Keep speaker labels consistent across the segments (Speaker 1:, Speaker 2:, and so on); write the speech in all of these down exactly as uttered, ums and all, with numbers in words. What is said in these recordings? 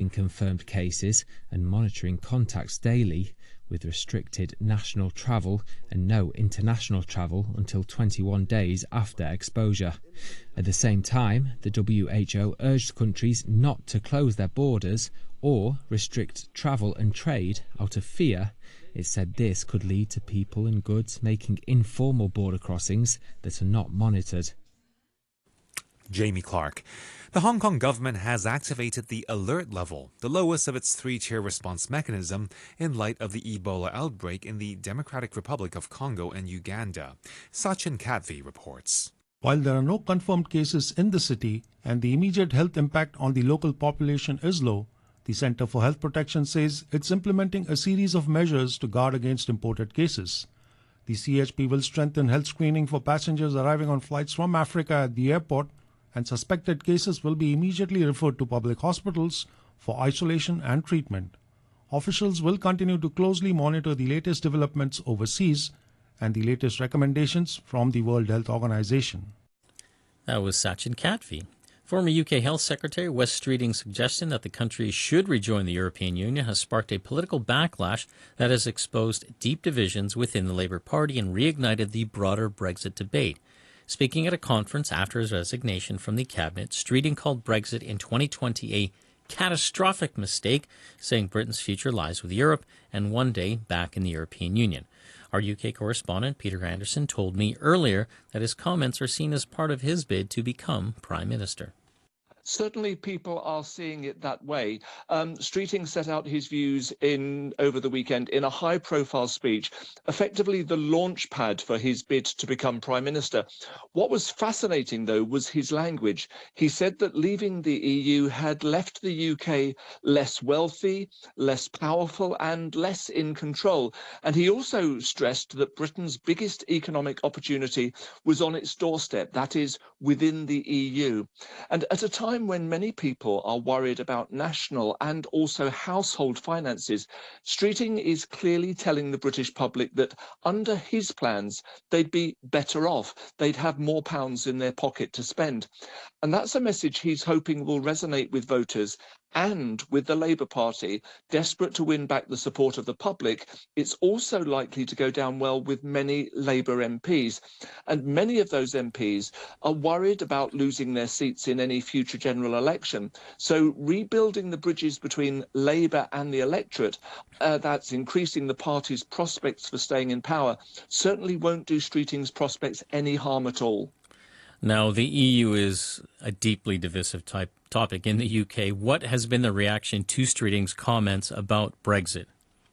Speaker 1: confirmed cases and monitoring contacts daily, with restricted national travel and no international travel until twenty-one days after exposure. At the same time, the W H O urged countries not to close their borders or restrict travel and trade out of fear. It said this could lead to people and goods making informal border crossings that are not monitored.
Speaker 2: Jamie Clark. The Hong Kong government has activated the alert level, the lowest of its three-tier response mechanism, in light of the Ebola outbreak in the Democratic Republic of Congo and Uganda. Sachin Kadvi reports.
Speaker 3: While there are no confirmed cases in the city and the immediate health impact on the local population is low, the Centre for Health Protection says it's implementing a series of measures to guard against imported cases. The C H P will strengthen health screening for passengers arriving on flights from Africa at the airport, and suspected cases will be immediately referred to public hospitals for isolation and treatment. Officials will continue to closely monitor the latest developments overseas and the latest recommendations from the World Health Organization.
Speaker 4: That was Sachin Kadvi. Former U K Health Secretary Wes Streeting's suggestion that the country should rejoin the European Union has sparked a political backlash that has exposed deep divisions within the Labour Party and reignited the broader Brexit debate. Speaking at a conference after his resignation from the cabinet, Streeting called Brexit in twenty twenty a catastrophic mistake, saying Britain's future lies with Europe and one day back in the European Union. Our U K correspondent, Peter Anderson, told me earlier that his comments are seen as part of his bid to become Prime Minister.
Speaker 5: Certainly people are seeing it that way. Um, Streeting set out his views in over the weekend in a high-profile speech, effectively the launch pad for his bid to become Prime Minister. What was fascinating, though, was his language. He said that leaving the E U had left the U K less wealthy, less powerful and less in control. And he also stressed that Britain's biggest economic opportunity was on its doorstep, that is, within the E U. And at a time when many people are worried about national and also household finances, Streeting is clearly telling the British public that under his plans, they'd be better off. They'd have more pounds in their pocket to spend. And that's a message he's hoping will resonate with voters and with the Labour Party. Desperate to win back the support of the public, it's also likely to go down well with many Labour M Ps. And many of those M Ps are worried about losing their seats in any future general election. So rebuilding the bridges between Labour and the electorate, uh, that's increasing the party's prospects for staying in power, certainly won't do Streeting's prospects any harm at all.
Speaker 4: Now, the E U is a deeply divisive type topic in the U K. What has been the reaction to Streeting's comments about Brexit?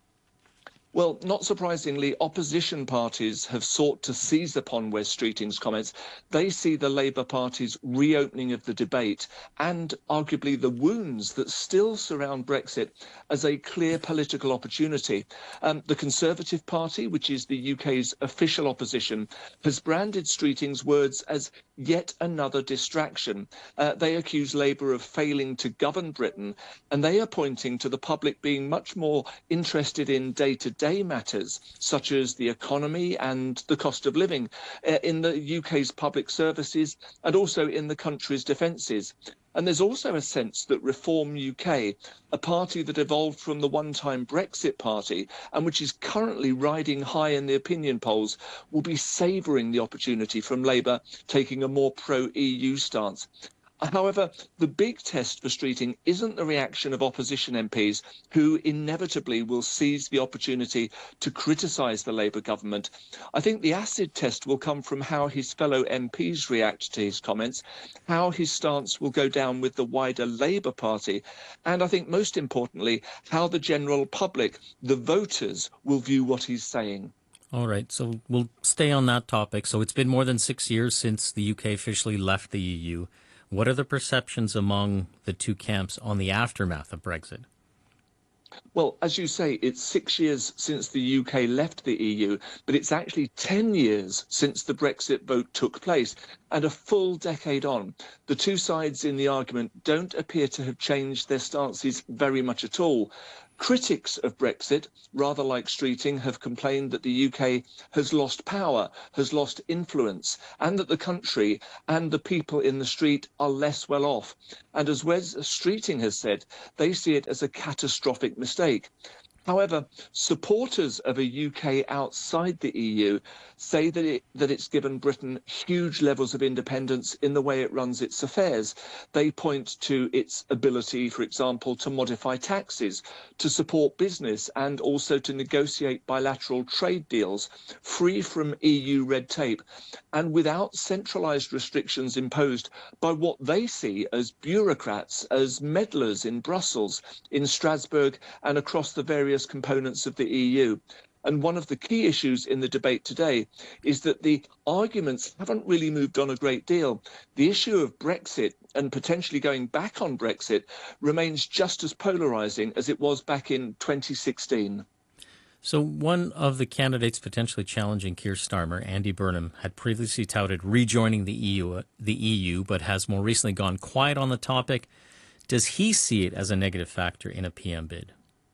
Speaker 5: Well, not surprisingly, opposition parties have sought to seize upon Wes Streeting's comments. They see the Labour Party's reopening of the debate and arguably the wounds that still surround Brexit as a clear political opportunity. Um, the Conservative Party, which is the U K's official opposition, has branded Streeting's words as yet another distraction. Uh, they accuse Labour of failing to govern Britain, and they are pointing to the public being much more interested in day-to-day matters, such as the economy and the cost of living uh, in the U K's public services and also in the country's defences. And there's also a sense that Reform U K, a party that evolved from the one-time Brexit party and which is currently riding high in the opinion polls, will be savouring the opportunity from Labour taking a more pro-E U stance. However, the big test for Streeting isn't the reaction of opposition M Ps, who inevitably will seize the opportunity to criticise the Labour government. I think the acid test will come from how his fellow M Ps react to his comments, how his stance will go down with the wider Labour Party, and I think most importantly, how the general public, the voters, will view what he's saying.
Speaker 4: All right, so we'll stay on that topic. So it's been more than six years since the U K officially left the E U. What are the perceptions among the two camps on the aftermath of Brexit?
Speaker 5: Well, as you say, it's six years since the U K left the E U, but it's actually ten years since the Brexit vote took place. And a full decade on, the two sides in the argument don't appear to have changed their stances very much at all. Critics of Brexit, rather like Streeting, have complained that the U K has lost power, has lost influence, and that the country and the people in the street are less well off. And as Wes Streeting has said, they see it as a catastrophic mistake. However, supporters of a U K outside the E U say that, it, that it's given Britain huge levels of independence in the way it runs its affairs. They point to its ability, for example, to modify taxes, to support business, and also to negotiate bilateral trade deals free from E U red tape and without centralised restrictions imposed by what they see as bureaucrats, as meddlers in Brussels, in Strasbourg, and across the various components of the E U. And one of the key issues in the debate today is that the arguments haven't really moved on a great deal. The issue of Brexit and potentially going back on Brexit remains just as polarising as it was back in twenty sixteen.
Speaker 4: So one of the candidates potentially challenging Keir Starmer, Andy Burnham, had previously touted rejoining the E U, the E U, but has more recently gone quiet on the topic. Does he see it as a negative factor in a P M bid?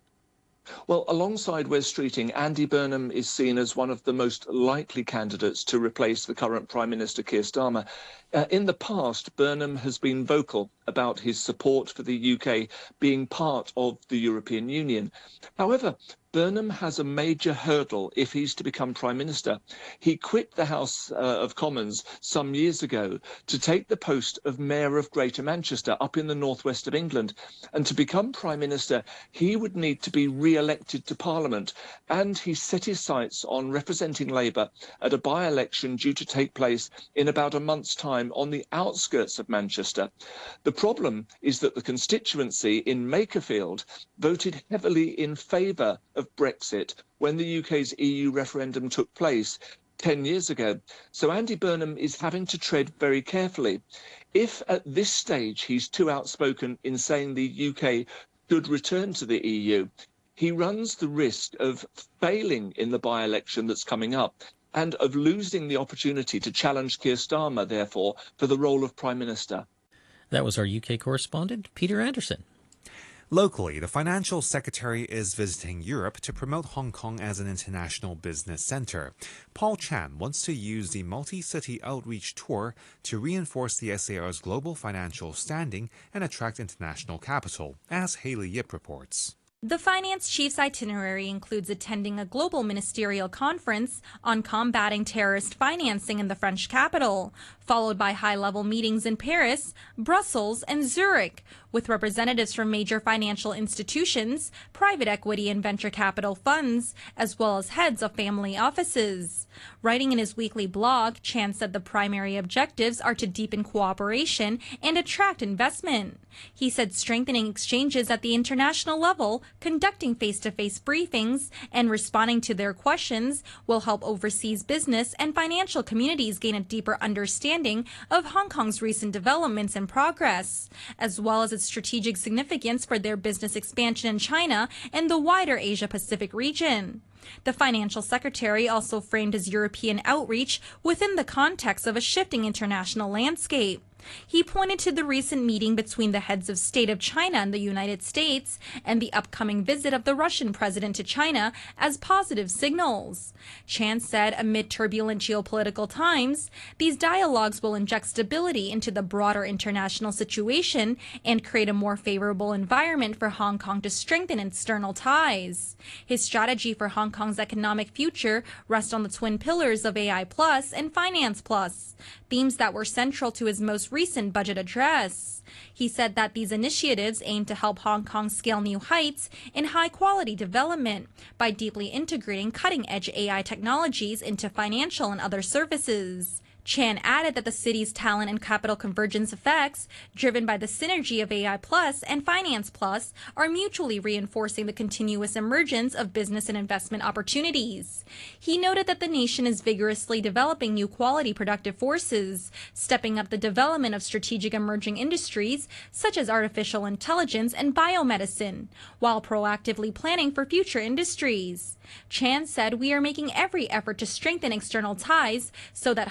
Speaker 5: Well, alongside Wes Streeting, Andy Burnham is seen as one of the most likely candidates to replace the current Prime Minister Keir Starmer. Uh, in the past, Burnham has been vocal about his support for the U K being part of the European Union. However, Burnham has a major hurdle if he's to become Prime Minister. He quit the House uh, of Commons some years ago to take the post of Mayor of Greater Manchester up in the northwest of England. And to become Prime Minister, he would need to be re-elected to Parliament. And he set his sights on representing Labour at a by-election due to take place in about a month's time on the outskirts of Manchester. The problem is that the constituency in Makerfield voted heavily in favour of Brexit when the U K's E U referendum took place ten years ago. So Andy Burnham is having to tread very carefully. If at this stage he's too outspoken in saying the U K should return to the E U, he runs the risk of failing in the by-election that's coming up and of losing the opportunity to challenge Keir Starmer, therefore, for the role of Prime Minister.
Speaker 4: That was our U K correspondent, Peter Anderson.
Speaker 2: Locally, the financial secretary is visiting Europe to promote Hong Kong as an international business centre. Paul Chan wants to use the multi-city outreach tour to reinforce the S A R's global financial standing and attract international capital, as Hayley Yip reports.
Speaker 6: The finance chief's itinerary includes attending a global ministerial conference on combating terrorist financing in the French capital, followed by high-level meetings in Paris, Brussels, and Zurich, with representatives from major financial institutions, private equity and venture capital funds, as well as heads of family offices. Writing in his weekly blog, Chan said the primary objectives are to deepen cooperation and attract investment. He said strengthening exchanges at the international level, conducting face-to-face briefings, and responding to their questions will help overseas business and financial communities gain a deeper understanding of Hong Kong's recent developments and progress, as well as its strategic significance for their business expansion in China and the wider Asia-Pacific region. The financial secretary also framed his European outreach within the context of a shifting international landscape. He pointed to the recent meeting between the heads of state of China and the United States and the upcoming visit of the Russian president to China as positive signals. Chan said, amid turbulent geopolitical times, these dialogues will inject stability into the broader international situation and create a more favorable environment for Hong Kong to strengthen external ties. His strategy for Hong Kong's economic future rests on the twin pillars of A I Plus and Finance Plus, themes that were central to his most recent budget address. He said that these initiatives aim to help Hong Kong scale new heights in high-quality development by deeply integrating cutting-edge A I technologies into financial and other services. Chan added that the city's talent and capital convergence effects, driven by the synergy of A I Plus and Finance Plus, are mutually reinforcing the continuous emergence of business and investment opportunities. He noted that the nation is vigorously developing new quality productive forces, stepping up the development of strategic emerging industries such as artificial intelligence and biomedicine, while proactively planning for future industries. Chan said, "We are making every effort to strengthen external ties so that Hong Kong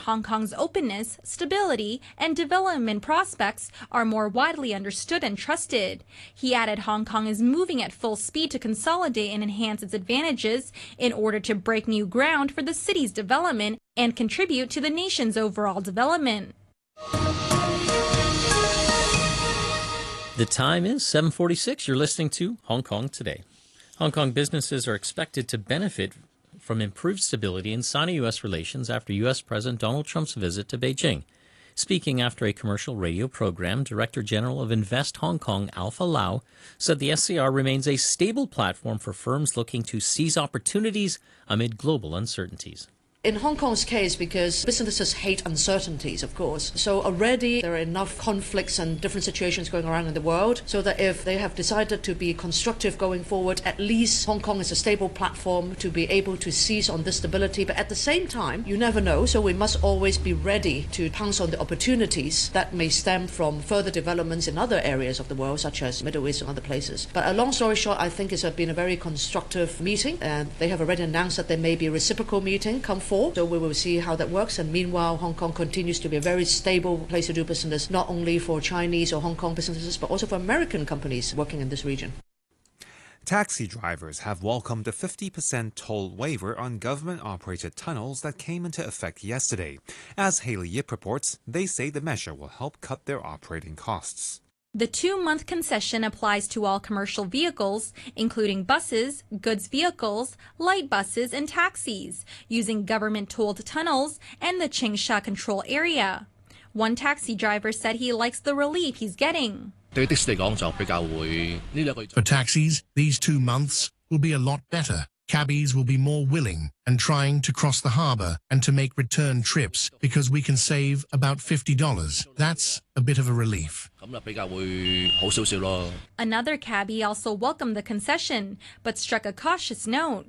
Speaker 6: Kong's openness, stability, and development prospects are more widely understood and trusted. He added Hong Kong is moving at full speed to consolidate and enhance its advantages in order to break new ground for the city's development and contribute to the nation's overall development.
Speaker 4: The time is seven forty-six. You're listening to Hong Kong Today. Hong Kong businesses are expected to benefit from improved stability in Sino-U S relations after U S President Donald Trump's visit to Beijing. Speaking after a commercial radio program, Director General of Invest Hong Kong, Alpha Lau, said the S C R remains a stable platform for firms looking to seize opportunities amid global uncertainties.
Speaker 7: In Hong Kong's case, because businesses hate uncertainties, of course, so already there are enough conflicts and different situations going around in the world, so that if they have decided to be constructive going forward, at least Hong Kong is a stable platform to be able to seize on this stability. But at the same time, you never know, so we must always be ready to pounce on the opportunities that may stem from further developments in other areas of the world, such as Middle East and other places. But a long story short, I think it's been a very constructive meeting, and they have already announced that there may be a reciprocal meeting come forward. So we will see how that works. And meanwhile, Hong Kong continues to be a very stable place to do business, not only for Chinese or Hong Kong businesses, but also for American companies working in this region.
Speaker 2: Taxi drivers have welcomed a fifty percent toll waiver on government-operated tunnels that came into effect yesterday. As Haley Yip reports, they say the measure will help cut their operating costs.
Speaker 6: The two-month concession applies to all commercial vehicles, including buses, goods vehicles, light buses, and taxis, using government-tolled tunnels and the Changsha control area. One taxi driver said he likes the relief he's getting.
Speaker 8: For taxis, these two months will be a lot better. Cabbies will be more willing and trying to cross the harbour and to make return trips because we can save about fifty dollars. That's a bit of a relief.
Speaker 6: Another cabbie also welcomed the concession, but struck a cautious note.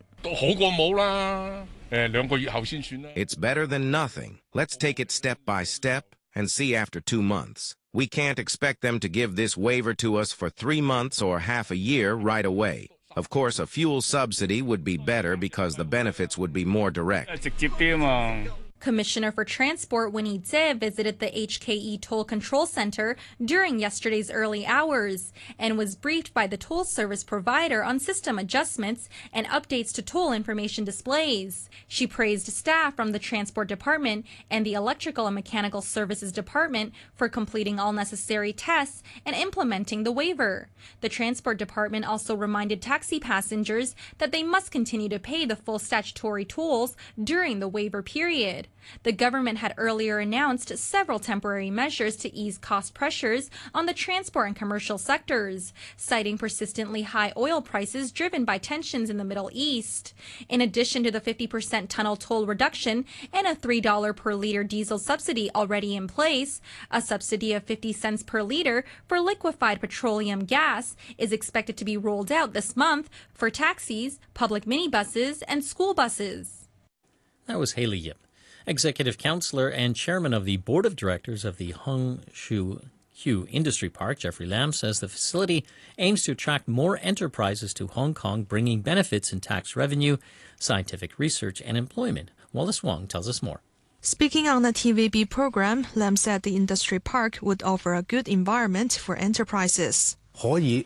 Speaker 9: It's better than nothing. Let's take it step by step and see after two months. We can't expect them to give this waiver to us for three months or half a year right away. Of course, a fuel subsidy would be better because the benefits would be more direct.
Speaker 6: Commissioner for Transport Winnie Tse visited the H K E Toll Control Center during yesterday's early hours and was briefed by the toll service provider on system adjustments and updates to toll information displays. She praised staff from the Transport Department and the Electrical and Mechanical Services Department for completing all necessary tests and implementing the waiver. The Transport Department also reminded taxi passengers that they must continue to pay the full statutory tolls during the waiver period. The government had earlier announced several temporary measures to ease cost pressures on the transport and commercial sectors, citing persistently high oil prices driven by tensions in the Middle East. In addition to the fifty percent tunnel toll reduction and a three dollars per liter diesel subsidy already in place, a subsidy of fifty cents per liter for liquefied petroleum gas is expected to be rolled out this month for taxis, public minibuses, and school buses.
Speaker 4: That was Haley Yip. Executive Councillor and Chairman of the Board of Directors of the Hung Shu Q Industry Park, Jeffrey Lam, says the facility aims to attract more enterprises to Hong Kong, bringing benefits in tax revenue, scientific research, and employment. Wallace Wong tells us more.
Speaker 10: Speaking on the T V B program, Lam said the industry park would offer a good environment for enterprises.
Speaker 11: We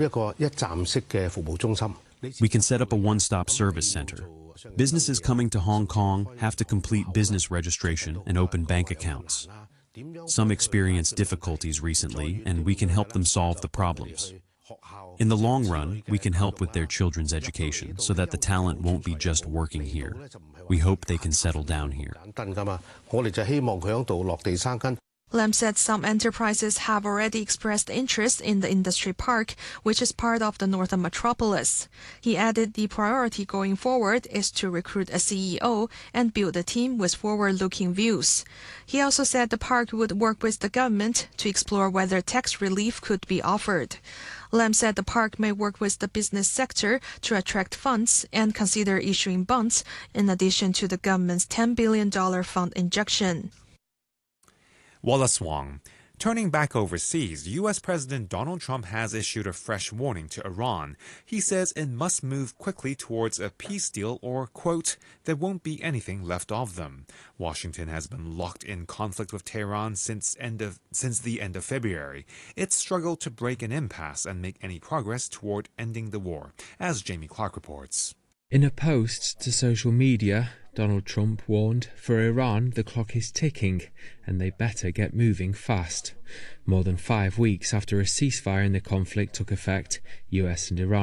Speaker 11: can set up a one-stop service center. Businesses coming to Hong Kong have to complete business registration and open bank accounts. Some experience difficulties recently, and we can help them solve the problems. In the long run, we can help with their children's education so that the talent won't be just working here. We hope they can settle down here.
Speaker 10: Lam said some enterprises have already expressed interest in the industry park, which is part of the Northern Metropolis. He added the priority going forward is to recruit a C E O and build a team with forward-looking views. He also said the park would work with the government to explore whether tax relief could be offered. Lam said the park may work with the business sector to attract funds and consider issuing bonds in addition to the government's ten billion dollars fund injection.
Speaker 2: Wallace Wong. Turning back overseas, U S President Donald Trump has issued a fresh warning to Iran. He says it must move quickly towards a peace deal or, quote, there won't be anything left of them. Washington has been locked in conflict with Tehran since end of since the end of February. It's struggled to break an impasse and make any progress toward ending the war, as Jamie Clark reports.
Speaker 1: In a post to social media, Donald Trump warned, for Iran, the clock is ticking, and they better get moving fast. More than five weeks after a ceasefire in the conflict took effect, U S and Iran